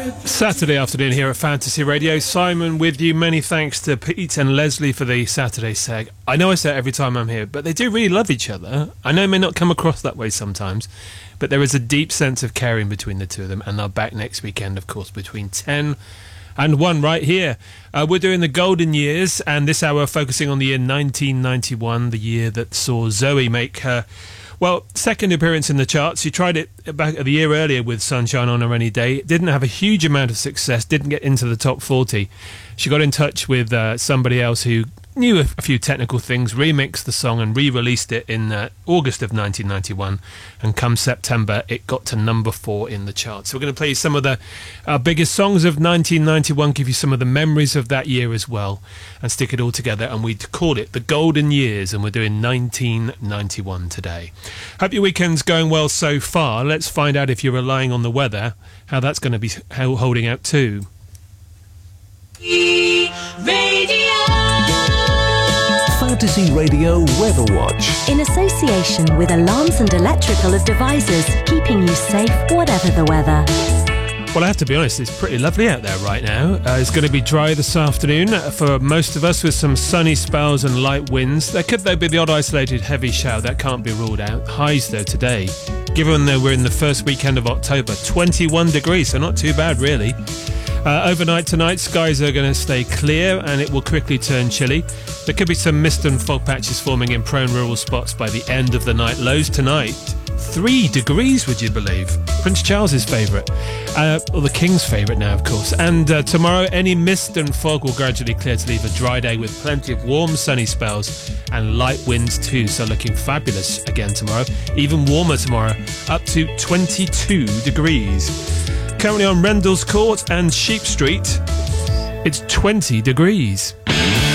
Saturday afternoon here at Fantasy Radio. Simon with you. Many thanks to Pete and Leslie for the Saturday seg. I know I say it every time I'm here, but they do really love each other. I know it may not come across that way sometimes, but there is a deep sense of caring between the two of them, and they're back next weekend, of course, between 10 and 1 right here. We're doing the golden years, and this hour focusing on the year 1991, the year that saw Zoe make her second appearance in the charts. She tried it back the year earlier with Sunshine on a Rainy Day. Didn't have a huge amount of success, didn't get into the top 40. She got in touch with somebody else who knew a few technical things, remixed the song and re-released it in August of 1991, and come September it got to number 4 in the charts. So we're going to play you some of the biggest songs of 1991, give you some of the memories of that year as well, and stick it all together, and we call it the golden years, and we're doing 1991 today. Hope your weekend's going well so far. Let's find out, if you're relying on the weather, how that's going to be holding out too. Fantasy Radio Weather Watch, in association with Alarms and Electrical Devices, keeping you safe whatever the weather. Well, I have to be honest, it's pretty lovely out there right now. It's going to be dry this afternoon for most of us, with some sunny spells and light winds. There could, though, be the odd isolated heavy shower. That can't be ruled out. Highs, though, today, given that we're in the first weekend of October, 21 degrees, so not too bad, really. Overnight tonight, skies are going to stay clear and it will quickly turn chilly. There could be some mist and fog patches forming in prone rural spots by the end of the night. Lows tonight, 3 degrees, would you believe? Prince Charles's favourite, or the King's favourite now, of course. And tomorrow, any mist and fog will gradually clear to leave a dry day with plenty of warm sunny spells and light winds too, so looking fabulous again tomorrow. Even warmer tomorrow, up to 22 degrees. Currently on Rendell's Court and Sheep Street, it's 20 degrees.